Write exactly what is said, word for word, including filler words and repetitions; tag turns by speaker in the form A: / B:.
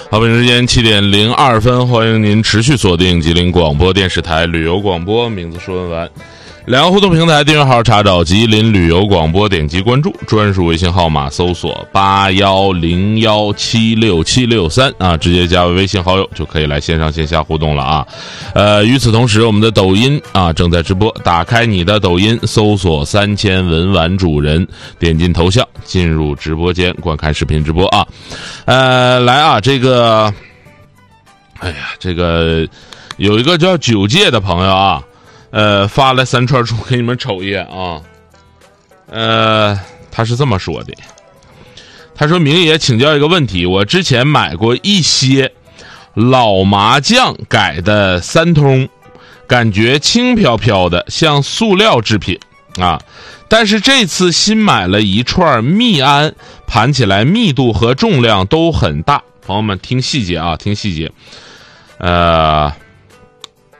A: 好，北京时间七点零二分，欢迎您持续锁定吉林广播电视台旅游广播，名字说文完。两个互动平台订阅号查找吉林旅游广播，点击关注，专属微信号码搜索八幺零幺七六七六三啊，直接加为微信好友就可以来线上线下互动了啊。呃，与此同时，我们的抖音啊正在直播，打开你的抖音，搜索三千文玩主人，点进头像，进入直播间观看视频直播啊。呃，来啊，这个，哎呀，这个有一个叫九界的朋友啊。呃，发了三串书给你们瞅一眼啊。呃，他是这么说的，他说：“明爷，请教一个问题，我之前买过一些老麻将改的三通，感觉轻飘飘的，像塑料制品啊。但是这次新买了一串密安，盘起来密度和重量都很大。朋友们听细节啊，听细节。呃。”